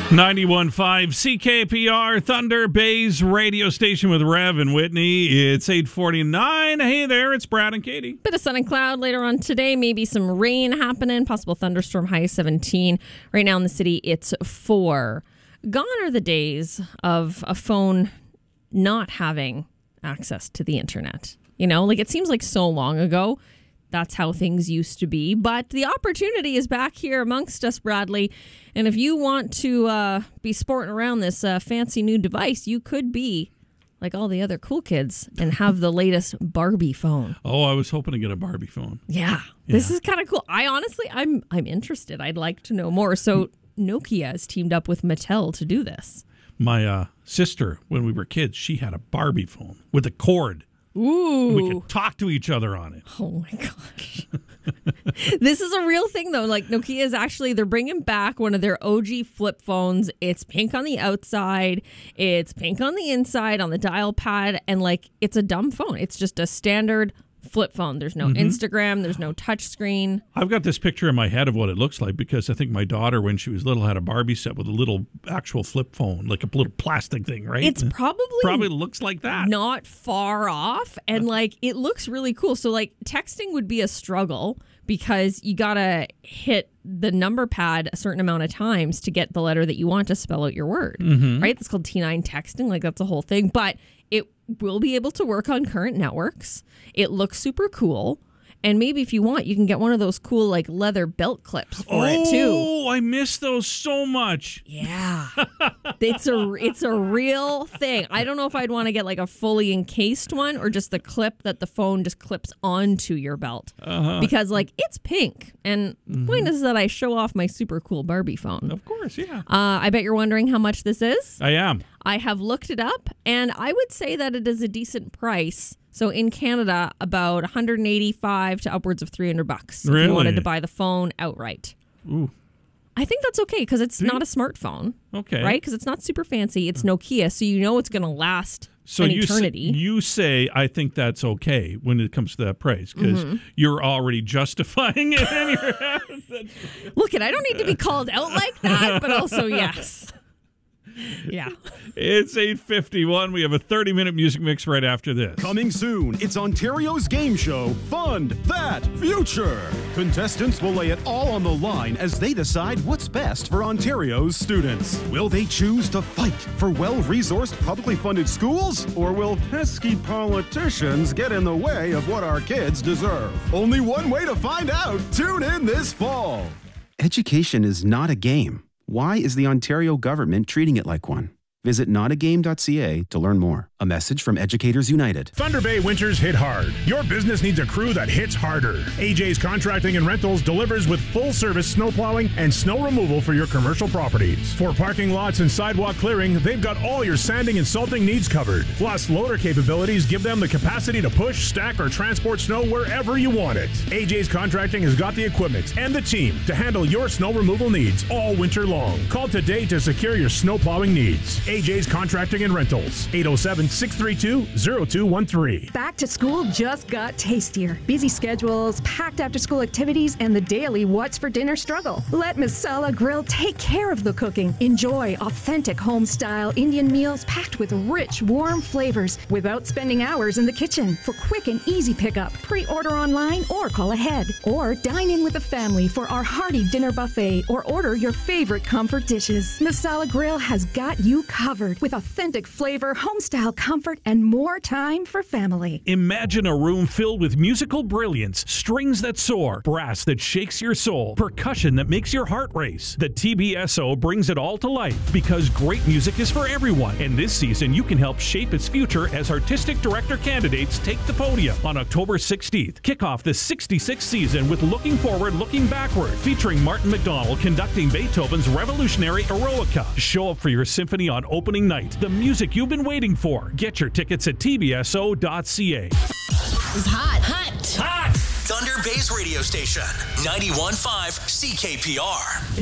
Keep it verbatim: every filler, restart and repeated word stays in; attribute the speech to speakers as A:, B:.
A: ninety-one point five C K P R, Thunder Bay's radio station with Rev and Whitney. It's eight forty-nine. Hey there, it's Brad and Katie.
B: Bit of sun and cloud later on today. Maybe some rain happening. Possible thunderstorm, high seventeen. Right now in the city, it's four. Gone are the days of a phone not having access to the internet. You know, like it seems like so long ago. That's how things used to be. But the opportunity is back here amongst us, Bradley. And if you want to uh, be sporting around this uh, fancy new device, you could be like all the other cool kids and have the latest Barbie phone.
A: Oh, I was hoping to get a Barbie phone.
B: Yeah, yeah. This is kind of cool. I honestly, I'm I'm interested. I'd like to know more. So Nokia has teamed up with Mattel to do this.
A: My uh, sister, when we were kids, she had a Barbie phone with a cord.
B: Ooh.
A: We could talk to each other on it.
B: Oh, my gosh. This is a real thing, though. Like, Nokia is actually, they're bringing back one of their O G flip phones. It's pink on the outside. It's pink on the inside, on the dial pad. And, like, it's a dumb phone. It's just a standard flip phone. There's no mm-hmm. Instagram. There's no touch screen.
A: I've got this picture in my head of what it looks like because I think my daughter, when she was little, had a Barbie set with a little actual flip phone, like a little plastic thing, right?
B: It's probably
A: probably looks like that.
B: Not far off, and like it looks really cool. So like texting would be a struggle because you gotta hit the number pad a certain amount of times to get the letter that you want to spell out your word, mm-hmm. right? That's called T nine texting. Like that's a whole thing, but it will be able to work on current networks. It looks super cool. And maybe if you want, you can get one of those cool like leather belt clips for
A: oh,
B: it too.
A: Oh, I miss those so much.
B: Yeah. it's a it's a real thing. I don't know if I'd want to get like a fully encased one or just the clip that the phone just clips onto your belt. Uh-huh. Because like it's pink. And mm-hmm. the point is that I show off my super cool Barbie phone.
A: Of course, yeah.
B: Uh, I bet you're wondering how much this is.
A: I am.
B: I have looked it up, and I would say that it is a decent price. So in Canada, about one hundred eighty-five to upwards of three hundred bucks.
A: Really?
B: If you wanted to buy the phone outright.
A: Ooh.
B: I think that's okay because it's not a smartphone.
A: Okay.
B: Right? Because it's not super fancy. It's Nokia, so you know it's going to last
A: so
B: an
A: you
B: eternity.
A: Say, you say, I think that's okay when it comes to that price because mm-hmm. you're already justifying it in your head.
B: Look, I don't need to be called out like that, but also yes. Yeah.
A: It's eight fifty-one. We have a thirty-minute music mix right after this.
C: Coming soon, it's Ontario's game show, Fund That Future. Contestants will lay it all on the line as they decide what's best for Ontario's students. Will they choose to fight for well-resourced, publicly funded schools? Or will pesky politicians get in the way of what our kids deserve? Only one way to find out. Tune in this fall.
D: Education is not a game. Why is the Ontario government treating it like one? Visit not a game dot c a to learn more. A message from Educators United.
E: Thunder Bay winters hit hard. Your business needs a crew that hits harder. A J's Contracting and Rentals delivers with full-service snow plowing and snow removal for your commercial properties. For parking lots and sidewalk clearing, they've got all your sanding and salting needs covered. Plus, loader capabilities give them the capacity to push, stack, or transport snow wherever you want it. A J's Contracting has got the equipment and the team to handle your snow removal needs all winter long. Call today to secure your snow plowing needs. A J's Contracting and Rentals, eight oh seven, six three two, oh two one three.
F: Back to school just got tastier. Busy schedules, packed after-school activities, and the daily what's for dinner struggle. Let Masala Grill take care of the cooking. Enjoy authentic home-style Indian meals packed with rich, warm flavors without spending hours in the kitchen. For quick and easy pickup, pre-order online or call ahead. Or dine in with the family for our hearty dinner buffet or order your favorite comfort dishes. Masala Grill has got you covered with authentic flavor, home-style comfort, and more time for family.
A: Imagine a room filled with musical brilliance, strings that soar, brass that shakes your soul, percussion that makes your heart race. The T B S O brings it all to life because great music is for everyone. And this season, you can help shape its future as artistic director candidates take the podium. On October sixteenth, kick off the sixty-sixth season with Looking Forward, Looking Backward, featuring Martin McDonald conducting Beethoven's revolutionary Eroica. Show up for your symphony on opening night. The music you've been waiting for. Get your tickets at T B S O dot C A.
G: It's hot. Hot.
H: Hot. Thunder Bay's radio station, ninety-one point five C K P R.